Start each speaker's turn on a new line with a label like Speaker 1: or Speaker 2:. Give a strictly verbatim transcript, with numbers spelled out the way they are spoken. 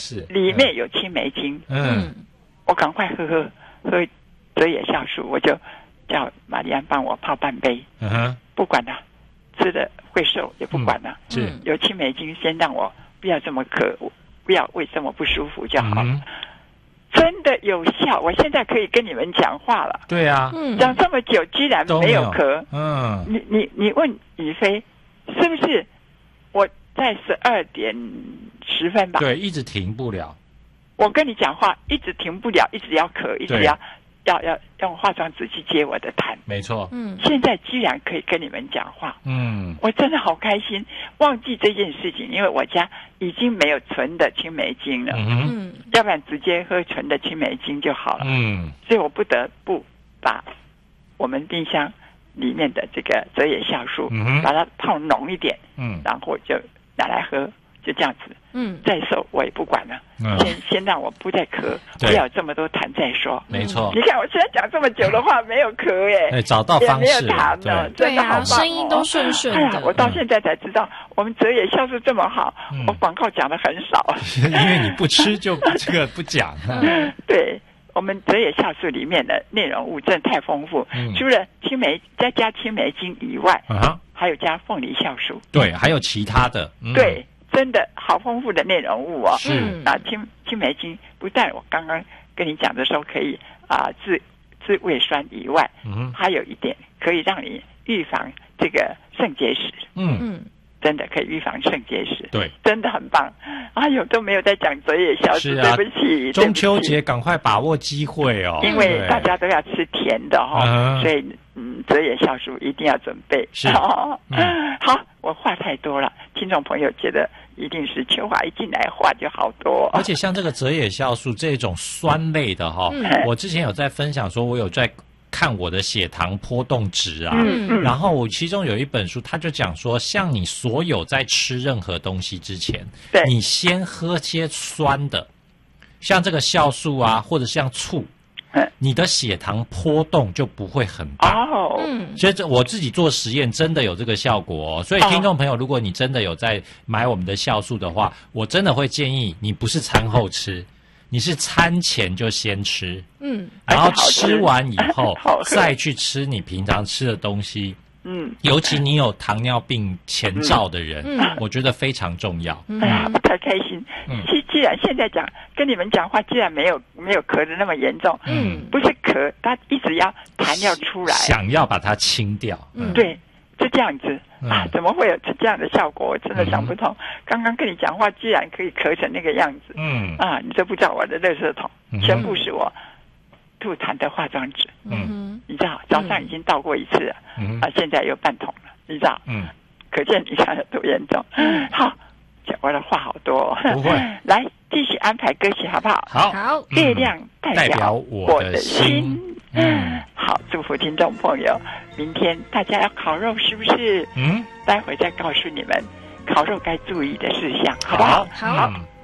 Speaker 1: 是
Speaker 2: 里面有青梅精，
Speaker 1: 嗯，
Speaker 2: 我赶快喝喝喝泽野酵素，我就叫玛丽安帮我泡半杯，
Speaker 1: 嗯哼，
Speaker 2: 不管了，吃的会瘦也不管了，
Speaker 1: 嗯、是
Speaker 2: 有青梅精，先让我不要这么渴，不要胃这么不舒服就好了。嗯，真的有效，我现在可以跟你们讲话了。
Speaker 1: 对啊，
Speaker 2: 讲这么久居然没有咳。
Speaker 1: 嗯，
Speaker 2: 你你你问宇飞，是不是我在十二点十分吧？
Speaker 1: 对，一直停不了。
Speaker 2: 我跟你讲话一直停不了，一直要咳，一直要要要用化妆纸去接我的痰。
Speaker 1: 没错。
Speaker 2: 嗯，现在居然可以跟你们讲话。
Speaker 1: 嗯，
Speaker 2: 我真的好开心，忘记这件事情，因为我家已经没有纯的青梅精了。嗯，要不然直接喝纯的青梅精就好了。嗯，所以我不得不把我们冰箱里面的这个泽野酵素，嗯，把它泡浓一点。嗯，然后就拿来喝。就这样子，嗯，再瘦我也不管了，嗯、先先让我不再咳，不要这么多痰再说。
Speaker 1: 没错，
Speaker 2: 你看我现在讲这么久的话，没有咳耶，
Speaker 1: 哎，找到方式，
Speaker 2: 也没有痰了，真的好棒、哦、
Speaker 3: 声音都顺顺的、
Speaker 2: 哎。我到现在才知道，我们泽野酵素这么好，嗯、我广告讲的很少，
Speaker 1: 因为你不吃就这个不讲。
Speaker 2: 嗯、对。我们泽野酵素里面的内容物真的太丰富，嗯、除了青梅再加青梅精以外，啊、还有加凤梨酵素，
Speaker 1: 对，还有其他的，
Speaker 2: 嗯、对。真的好丰富的内容物哦！
Speaker 1: 是
Speaker 2: 啊，青青梅精不但我刚刚跟你讲的时候可以啊治治胃酸以外，嗯，还有一点可以让你预防这个肾结石。嗯嗯，真的可以预防肾结石。
Speaker 1: 对，
Speaker 2: 真的很棒。哎呦，都没有在讲泽野酵素，
Speaker 1: 啊、
Speaker 2: 对不起。
Speaker 1: 中秋节赶快把握机会哦，
Speaker 2: 因为大家都要吃甜的哈、哦，所以嗯，泽野酵素一定要准备。
Speaker 1: 是，
Speaker 2: 哦嗯、好，我话太多了，听众朋友觉得。一定是秋华一进来话就好多，
Speaker 1: 而且像这个泽野酵素这种酸类的哈、哦，嗯、我之前有在分享说，我有在看我的血糖波动值啊，嗯、然后我其中有一本书，他就讲说，像你所有在吃任何东西之前，你先喝些酸的，像这个酵素啊，或者像醋。你的血糖波动就不会很大哦，嗯，所以这我自己做实验真的有这个效果哦。所以听众朋友，如果你真的有在买我们的酵素的话，我真的会建议你不是餐后吃，你是餐前就先吃，嗯，然后吃完以后再去吃你平常吃的东西。嗯，尤其你有糖尿病前兆的人，嗯，我觉得非常重要。
Speaker 2: 嗯，太开心。嗯，既既然现在讲跟你们讲话，既然没有没有咳的那么严重，嗯，不是咳，他一直要痰要出来，
Speaker 1: 想要把它清掉。
Speaker 2: 嗯，对，就这样子、嗯、啊，怎么会有这样的效果？我真的想不通。嗯、刚刚跟你讲话，居然可以咳成那个样子。嗯，啊，你都不知道我的垃圾桶、嗯、全部是我吐痰的化妆纸。嗯，你知道早上已经倒过一次了，嗯、啊，现在又半桶了，你知道？嗯，可见你看有多严重。嗯，好，讲我的话好多、哦，
Speaker 1: 不会。
Speaker 2: 来继续安排歌曲好不好？
Speaker 1: 好，
Speaker 3: 好。
Speaker 2: 月亮代表我的心。
Speaker 1: 嗯，
Speaker 2: 好，祝福听众朋友，明天大家要烤肉是不是？嗯，待会再告诉你们烤肉该注意的事项，好不好？
Speaker 3: 好。好。
Speaker 1: 嗯